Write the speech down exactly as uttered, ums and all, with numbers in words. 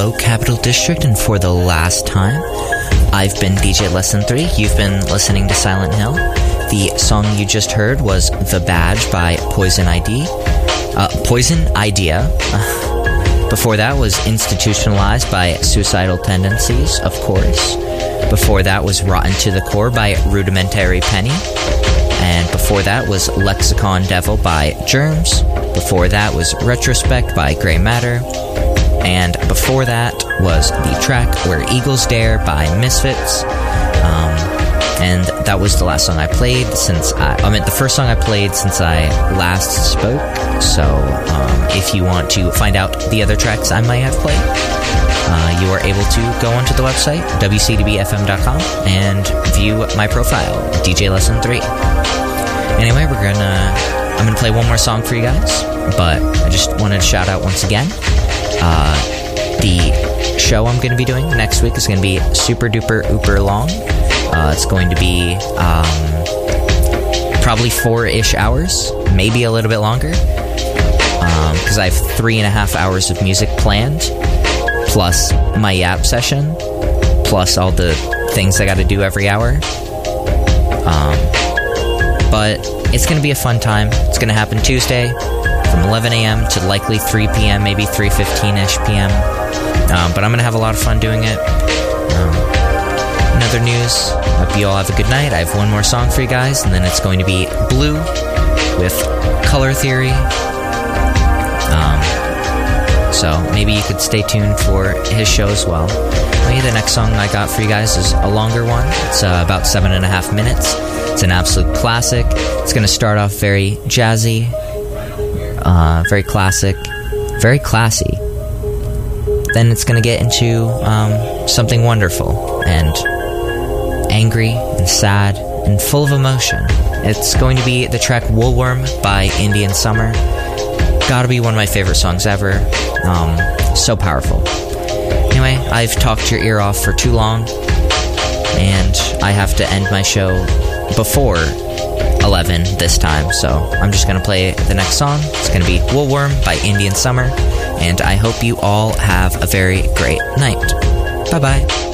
hello, Capital District, and for the last time, I've been D J Lesson three. You've been listening to Silent Hill. The song you just heard was The Badge by Poison I D. Uh, Poison Idea. Before that was Institutionalized by Suicidal Tendencies, of course. Before that was Rotten to the Core by Rudimentary Penny. And before that was Lexicon Devil by Germs. Before that was Retrospect by Grey Matter. And before that was the track Where Eagles Dare by Misfits. Um, and that was the last song I played since I, I mean, the first song I played since I last spoke. So um, if you want to find out the other tracks I might have played, uh, you are able to go onto the website, w c d b f m dot com, and view my profile, D J Lesson three. Anyway, we're gonna, I'm gonna play one more song for you guys, but I just wanted to shout out once again. Uh, the show I'm going to be doing next week is going to be super duper ooper long. Uh, it's going to be um, probably four-ish hours, maybe a little bit longer, because um, I have three and a half hours of music planned, plus my Yap session, plus all the things I got to do every hour. Um, but it's going to be a fun time. It's going to happen Tuesday from eleven a.m. to likely three p.m., maybe three fifteen-ish p.m. Um, but I'm going to have a lot of fun doing it. Um, in other news, hope you all have a good night. I have one more song for you guys, and then it's going to be Blue with Color Theory. Um, so maybe you could stay tuned for his show as well. Maybe the next song I got for you guys is a longer one. It's uh, about seven and a half minutes. It's an absolute classic. It's going to start off very jazzy, Uh, very classic, very classy. Then it's going to get into um, something wonderful and angry and sad and full of emotion. It's going to be the track Woolworm by Indian Summer. Gotta be one of my favorite songs ever. Um, so powerful. Anyway, I've talked your ear off for too long, and I have to end my show before eleven this time, so I'm just going to play the next song. It's going to be Woolworm by Indian Summer, and I hope you all have a very great night. Bye-bye.